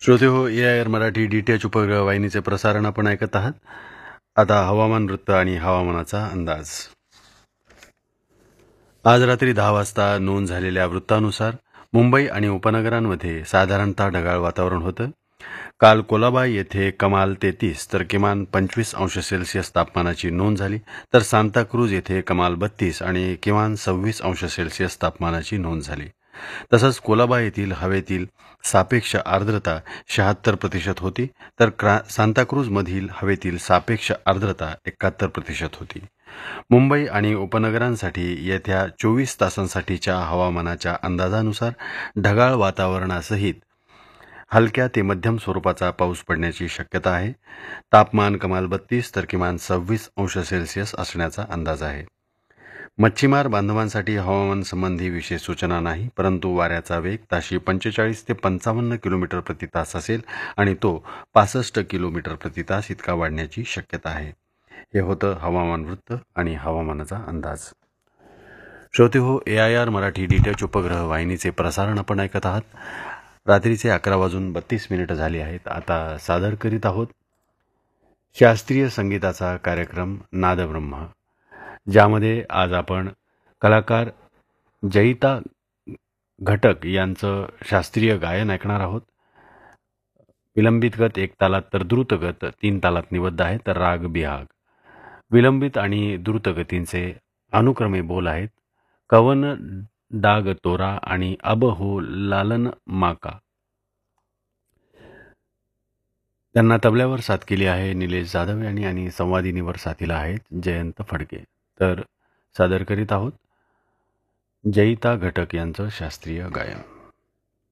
श्रोते हो, AIR Marathi DTH उपग्रह वाहिनीचे प्रसारण आपण ऐकत आहात. आता हवामान वृत्त आणि हवामानाचा अंदाज. आज रात्री 10 वाजता नोंद झालेल्या वृत्तानुसार मुंबई आणि उपनगरांमध्ये साधारणतः ढगाळ वातावरण होतं. काल कोलाबा येथे कमाल 33 तर किमान 25 अंश सेल्सिअस तापमानाची नोंद झाली, तर सांताक्रूज येथे कमाल 32 आणि किमान 26 अंश सेल्सिअस तापमानाची नोंद झाली. तसंच कोलाबा येथील हवेतील सापेक्ष आर्द्रता 76% होती, तर सांताक्रूजमधील हवेतील सापेक्ष आर्द्रता 71% होती. मुंबई आणि उपनगरांसाठी येत्या 24 तासांसाठीच्या हवामानाच्या अंदाजानुसार ढगाळ वातावरणासहित हलक्या ते मध्यम स्वरूपाचा पाऊस पडण्याची शक्यता आहे. तापमान कमाल 32 तर किमान 26 अंश सेल्सिअस असण्याचा अंदाज आहे. मच्छीमार बांधवांसाठी हवामान संबंधी विशेष सूचना नाही, परंतु वाऱ्याचा वेग ताशी 45 ते 55 किलोमीटर प्रति तास असेल आणि तो 65 किलोमीटर प्रति तास इतका वाढण्याची शक्यता आहे. हे होतं हवामान वृत्त आणि हवामानाचा अंदाज. श्रोते हो, AIR मराठी DTH उपग्रह वाहिनीचे प्रसारण आपण ऐकत आहात. रात्रीचे 11:32 झाले आहेत. आता सादर करीत आहोत शास्त्रीय संगीताचा कार्यक्रम नादब्रह्म, ज्यामध्ये आज आपण कलाकार जयिता घटक यांचं शास्त्रीय गायन ऐकणार आहोत. विलंबित गत 1 तालात तर द्रुत गत 3 तालात निबद्ध आहे, तर राग बिहाग. विलंबित आणि द्रुत गतींचे अनुक्रमे बोल आहेत: कवन डाग तोरा आणि अब हो लालन माका. त्यांना तबल्यावर साथ केली आहे निलेश जाधव यांनी आणि संवादिनीवर साथीला आहेत जयंत फडके. तर सादर करीत आहोत जयिता घटक यांचं शास्त्रीय गायन.